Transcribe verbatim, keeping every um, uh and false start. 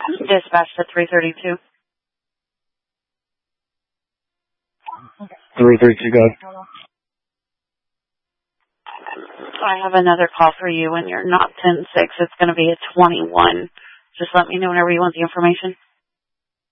Dispatch to three thirty-two. three thirty-two, go ahead. I have another call for you when you're not ten six. It's going to be a twenty-one. Just let me know whenever you want the information.